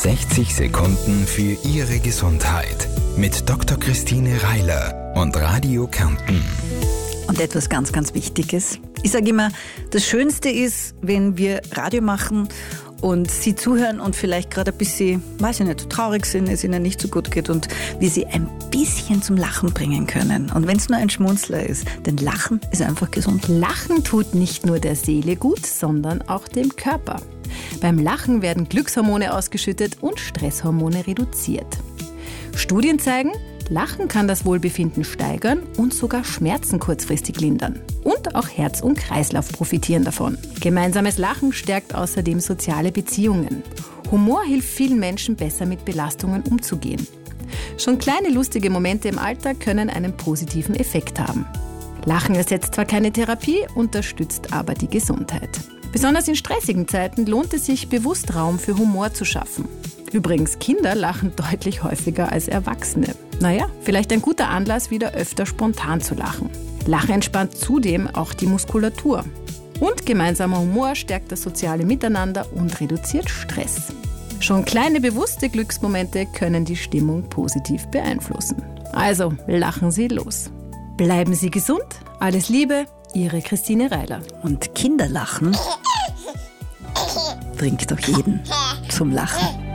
60 Sekunden für Ihre Gesundheit mit Dr. Christine Reiler und Radio Kärnten. Und etwas ganz, ganz Wichtiges. Ich sage immer, das Schönste ist, wenn wir Radio machen und Sie zuhören und vielleicht gerade ein bisschen, weiß ich nicht, traurig sind, es Ihnen nicht so gut geht und wir Sie ein bisschen zum Lachen bringen können. Und wenn es nur ein Schmunzler ist, denn Lachen ist einfach gesund. Lachen tut nicht nur der Seele gut, sondern auch dem Körper. Beim Lachen werden Glückshormone ausgeschüttet und Stresshormone reduziert. Studien zeigen, Lachen kann das Wohlbefinden steigern und sogar Schmerzen kurzfristig lindern. Und auch Herz und Kreislauf profitieren davon. Gemeinsames Lachen stärkt außerdem soziale Beziehungen. Humor hilft vielen Menschen besser mit Belastungen umzugehen. Schon kleine lustige Momente im Alltag können einen positiven Effekt haben. Lachen ersetzt zwar keine Therapie, unterstützt aber die Gesundheit. Besonders in stressigen Zeiten lohnt es sich, bewusst Raum für Humor zu schaffen. Übrigens, Kinder lachen deutlich häufiger als Erwachsene. Naja, vielleicht ein guter Anlass, wieder öfter spontan zu lachen. Lachen entspannt zudem auch die Muskulatur. Und gemeinsamer Humor stärkt das soziale Miteinander und reduziert Stress. Schon kleine bewusste Glücksmomente können die Stimmung positiv beeinflussen. Also, lachen Sie los. Bleiben Sie gesund. Alles Liebe, Ihre Christine Reiler. Und Kinderlachen bringt doch jeden zum Lachen.